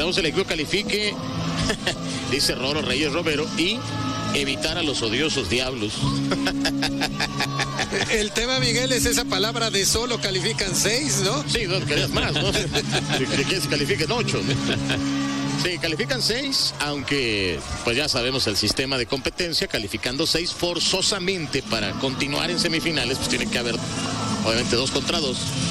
Esperamos el equipo califique, dice Roro Reyes Romero, y evitar a los odiosos diablos. El tema, Miguel, es esa palabra de solo califican 6, ¿no? Sí, no, querías más, ¿no? Que califiquen 8, ¿no? Sí, califican 6, aunque pues ya sabemos el sistema de competencia, calificando 6 forzosamente para continuar en semifinales, pues tiene que haber obviamente 2 contra 2.